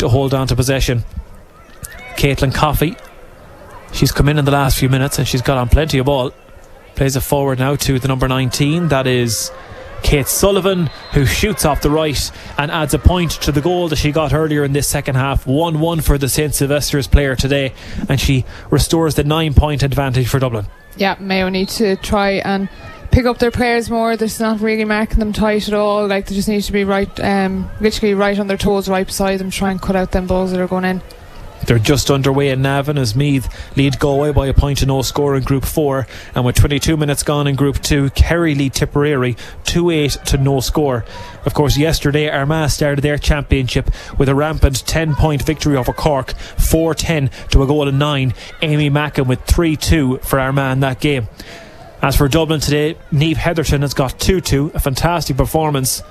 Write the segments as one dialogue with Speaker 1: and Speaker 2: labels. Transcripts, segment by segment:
Speaker 1: to hold on to possession. Caitlin Coffey, she's come in the last few minutes and she's got on plenty of ball. Plays it forward now to the number 19. That is Kate Sullivan, who shoots off the right and adds a point to the goal that she got earlier in this second half. 1-1 for the St Sylvester's player today, and she restores the 9-point advantage for Dublin.
Speaker 2: Yeah, Mayo need to try and pick up their players more. They're not really marking them tight at all. Like, they just need to be right, literally right on their toes, right beside them, try and cut out them balls that are going in.
Speaker 1: They're just underway in Navan as Meath lead Galway by a point to no score in Group 4, and with 22 minutes gone in Group 2, Kerry lead Tipperary 2-8 to no score. Of course, yesterday Armagh started their championship with a rampant 10-point victory over Cork, 4-10 to a goal in 9. Amy Mackin with 3-2 for Armagh in that game. As for Dublin today, Niamh Heatherton has got 2-2, a fantastic performance,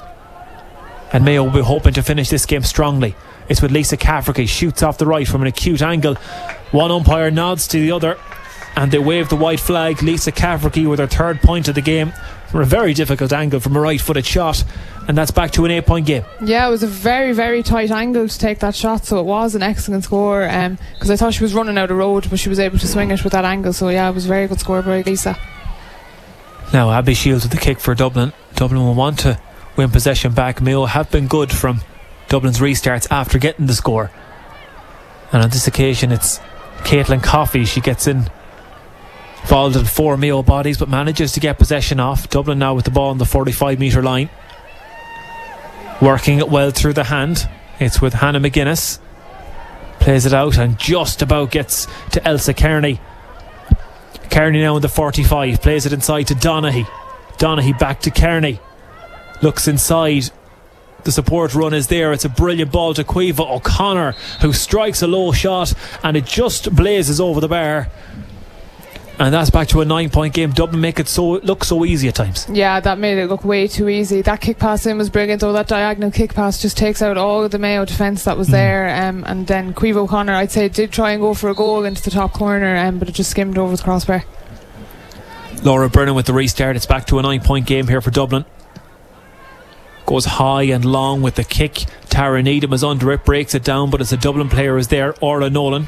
Speaker 1: and Mayo will be hoping to finish this game strongly. It's with Lisa Cafferty, shoots off the right from an acute angle. One umpire nods to the other and they wave the white flag. Lisa Cafferty with her third point of the game from a very difficult angle from a right-footed shot, and that's back to an 8-point game.
Speaker 2: Yeah, it was a very, very tight angle to take that shot, so it was an excellent score, because I thought she was running out of road, but she was able to swing it with that angle. So yeah, it was a very good score by Lisa.
Speaker 1: Now Abby Shields with the kick for Dublin. Dublin will want to win possession back. Mayo have been good from Dublin's restarts after getting the score, and on this occasion it's Caitlin Coffey. She gets involved in 4 Mayo bodies but manages to get possession off. Dublin now with the ball on the 45-metre line, working it well through the hand. It's with Hannah McGuinness, plays it out and just about gets to Elsa Kearney. Kearney now in the 45, plays it inside to Donaghy. Donaghy back to Kearney, looks inside. The support run is there. It's a brilliant ball to Caoimhe O'Connor, who strikes a low shot and it just blazes over the bar, and that's back to a 9-point game. Dublin make it look so easy at times.
Speaker 2: Yeah, that made it look way too easy. That kick pass in was brilliant, though. That diagonal kick pass just takes out all of the Mayo defence that was there, and then Caoimhe O'Connor, I'd say, did try and go for a goal into the top corner, but it just skimmed over the crossbar.
Speaker 1: Laura Brennan with the restart. It's back to a 9-point game here for Dublin. Goes high and long with the kick. Tara Needham is under it, breaks it down, but it's a Dublin player is there, Orla Nolan.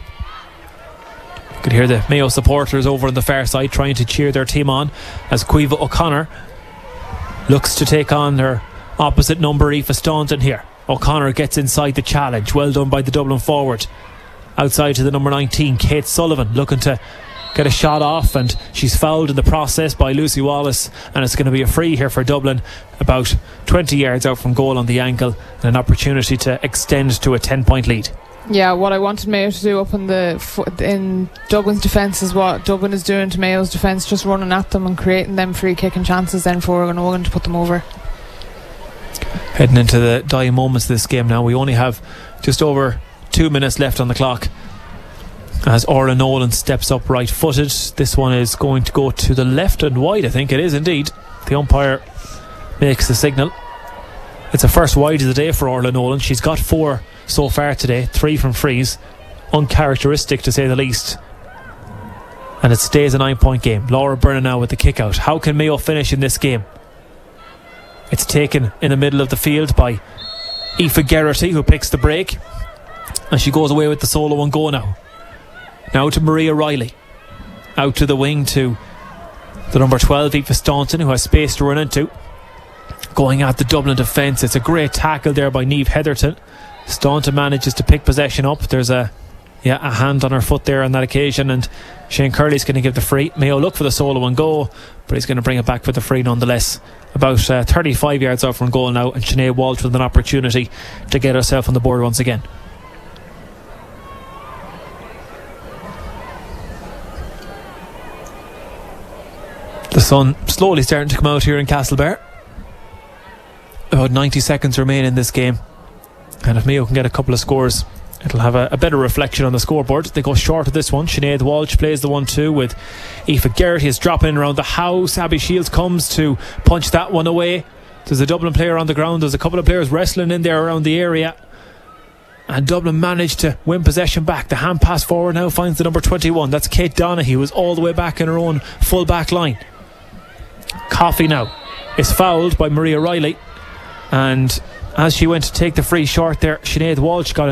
Speaker 1: You could hear the Mayo supporters over on the far side trying to cheer their team on as Caoimhe O'Connor looks to take on her opposite number, Aoife Staunton here. O'Connor gets inside the challenge. Well done by the Dublin forward. Outside to the number 19, Kate Sullivan, looking to get a shot off, and she's fouled in the process by Lucy Wallace, and it's going to be a free here for Dublin, about 20 yards out from goal on the angle, and an opportunity to extend to a 10-point lead.
Speaker 2: Yeah, what I wanted Mayo to do up in Dublin's defence is what Dublin is doing to Mayo's defence, just running at them and creating them free kicking chances then for Nolan to put them over.
Speaker 1: Heading into the dying moments of this game now. We only have just over 2 minutes left on the clock as Orla Nolan steps up right-footed. This one is going to go to the left and wide, I think it is indeed. The umpire makes the signal. It's a first wide of the day for Orla Nolan. She's got 4 so far today, 3 from frees. Uncharacteristic to say the least. And it stays a 9-point game. Laura Brennan now with the kick out. How can Mayo finish in this game? It's taken in the middle of the field by Aoife Geraghty, who picks the break, and she goes away with the solo and go now. Now to Maria Riley. Out to the wing to the number 12, Aoife Staunton, who has space to run into. Going at the Dublin defence. It's a great tackle there by Niamh Heatherton. Staunton manages to pick possession up. There's a hand on her foot there on that occasion, and Shane Curley's going to give the free. Mayo look for the solo and go, but he's going to bring it back for the free nonetheless. About 35 yards out from goal now, and Sinead Walsh with an opportunity to get herself on the board once again. The sun slowly starting to come out here in Castlebar. About 90 seconds remain in this game, and if Mayo can get a couple of scores, it'll have a better reflection on the scoreboard. They go short of this one. Sinead Walsh plays the 1-2 with Aoife Geraghty is dropping in around the house. Abby Shields comes to punch that one away. There's a Dublin player on the ground. There's a couple of players wrestling in there around the area, and Dublin managed to win possession back. The hand pass forward now finds the number 21. That's Kate Donaghy, who is all the way back in her own full back line. Coffey now is fouled by Maria Riley, and as she went to take the free short there, Sinead Walsh got